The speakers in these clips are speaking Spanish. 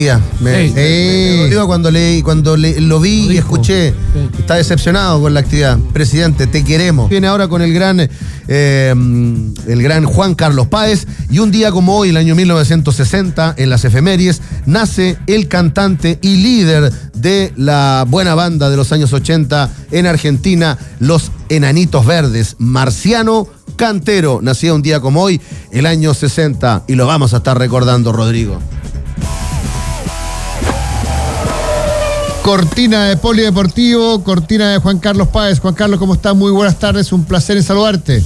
Me dolió cuando lo vi y escuché. Está decepcionado con la actividad. Presidente, te queremos. Viene ahora con el gran Juan Carlos Páez. Y un día como hoy, el año 1960, en las efemérides, nace el cantante y líder de la buena banda de los años 80 en Argentina, Los Enanitos Verdes, Marciano Cantero. Nacía un día como hoy, el año 60, y lo vamos a estar recordando, Rodrigo. Cortina de Polideportivo, cortina de Juan Carlos Páez. Juan Carlos, ¿cómo estás? Muy buenas tardes, un placer en saludarte.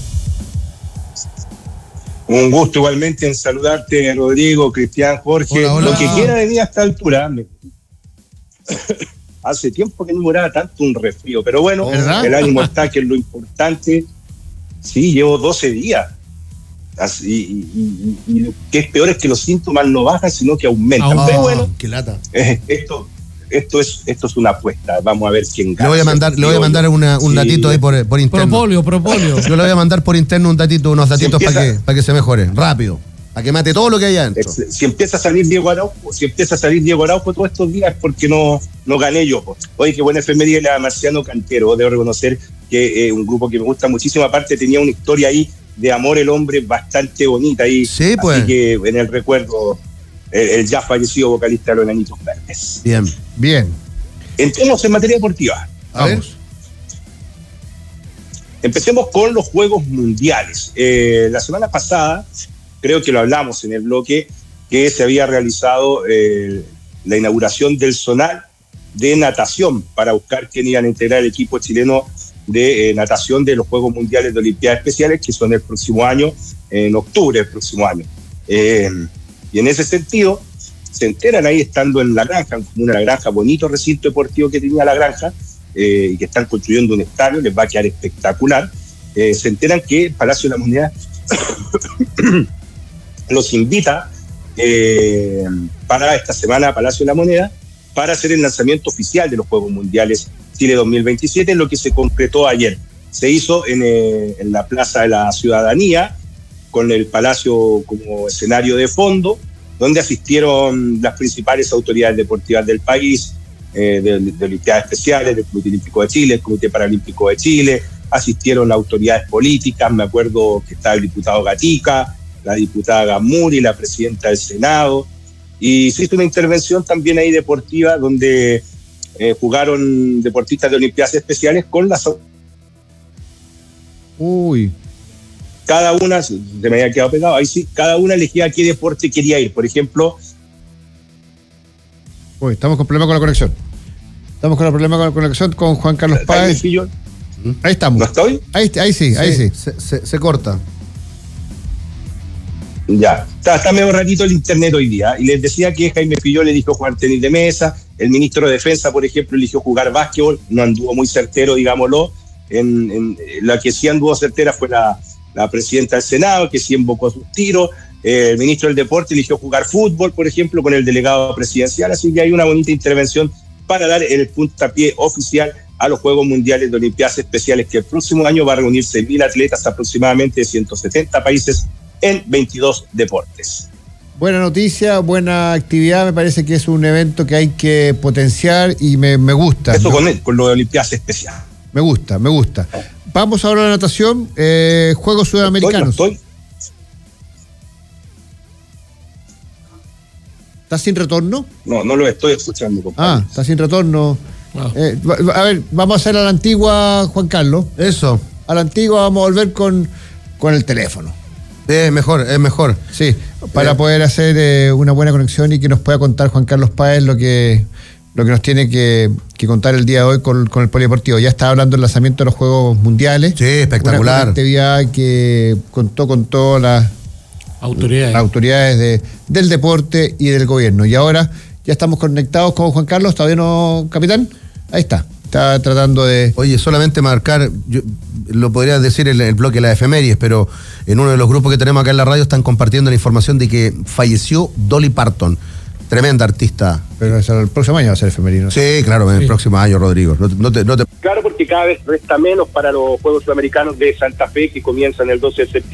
Un gusto igualmente en saludarte, Rodrigo, Cristian, Jorge. Hola. Lo que quiera de mí a esta altura. Hace tiempo que no moraba tanto un resfrío, pero bueno, ¿verdad? El ánimo está, que es lo importante. Sí, llevo 12 días. Así, y lo que es peor es que los síntomas no bajan, sino que aumentan. Pero bueno, qué lata. Esto es una apuesta. Vamos a ver quién gana. Le voy a mandar un datito ahí por interno. Propóleo. Yo le voy a mandar por interno unos datitos para que se mejore, rápido, para que mate todo lo que hay adentro. Si empieza a salir Diego Araujo todos estos días es porque no gané yo. Oye, qué buena efeméride la Marciano Cantero. Debo reconocer que un grupo que me gusta muchísimo. Aparte tenía una historia ahí de amor el hombre bastante bonita ahí. Sí, pues. Así que en el recuerdo el ya fallecido vocalista de Los Enanitos Verdes. Bien. Entremos en materia deportiva. Vamos. Empecemos con los Juegos Mundiales. La semana pasada, creo que lo hablamos en el bloque, que se había realizado la inauguración del zonal de natación para buscar quién iban a integrar el equipo chileno de natación de los Juegos Mundiales de Olimpiadas Especiales, que son el próximo año, en octubre del próximo año. Y en ese sentido, se enteran ahí estando en La Granja, en La Granja, bonito recinto deportivo que tenía La Granja, y que están construyendo un estadio, les va a quedar espectacular. Se enteran que el Palacio de la Moneda los invita para esta semana a Palacio de la Moneda para hacer el lanzamiento oficial de los Juegos Mundiales Chile 2027, lo que se concretó ayer. Se hizo en la Plaza de la Ciudadanía, con el Palacio como escenario de fondo, donde asistieron las principales autoridades deportivas del país, de Olimpiadas Especiales, del Comité Olímpico de Chile, el Comité Paralímpico de Chile, asistieron autoridades políticas, me acuerdo que estaba el diputado Gatica, la diputada Gamuri, la presidenta del Senado, y se hizo una intervención también ahí deportiva, donde jugaron deportistas de Olimpiadas Especiales con las... Cada una, se me había quedado pegado, ahí sí, cada una elegía a qué deporte quería ir. Por ejemplo... Estamos con problema con la conexión. Estamos con el problema con la conexión con Juan Carlos Páez. Ahí estamos. ¿No estoy? Ahí sí. Se corta. Ya, está medio ratito el internet hoy día. Y les decía que Jaime Fillol eligió jugar tenis de mesa, el ministro de Defensa, por ejemplo, eligió jugar básquetbol, no anduvo muy certero, digámoslo. La que sí anduvo certera fue la presidenta del Senado, que sí invocó sus tiros. El ministro del Deporte eligió jugar fútbol, por ejemplo, con el delegado presidencial. Así que hay una bonita intervención para dar el puntapié oficial a los Juegos Mundiales de Olimpiadas Especiales, que el próximo año va a reunir 6.000 atletas aproximadamente de 170 países en 22 deportes. Buena noticia, buena actividad. Me parece que es un evento que hay que potenciar y me gusta. Eso con lo de Olimpiadas Especiales. Me gusta. Vamos ahora a la natación, Juegos Sudamericanos. ¿Estás sin retorno? No lo estoy escuchando, compadre. Está sin retorno. A ver, vamos a hacer a la antigua, Juan Carlos. Eso. A la antigua vamos a volver con el teléfono. Es mejor. Sí, para poder hacer una buena conexión y que nos pueda contar Juan Carlos Páez lo que nos tiene que contar el día de hoy con el Polideportivo. Ya está hablando del lanzamiento de los Juegos Mundiales. Sí, espectacular. Una actividad que contó con todas las autoridades del deporte y del gobierno. Y ahora ya estamos conectados con Juan Carlos. ¿Todavía no, capitán? Ahí está tratando de... Oye, solamente marcar, yo lo podría decir en el bloque de las efemérides, pero en uno de los grupos que tenemos acá en la radio están compartiendo la información de que falleció Dolly Parton. Tremenda artista. Pero el próximo año va a ser efeméride. Sí, claro, el próximo año, Rodrigo. No te... Claro, porque cada vez resta menos para los Juegos Sudamericanos de Santa Fe, que comienzan el 12 de septiembre.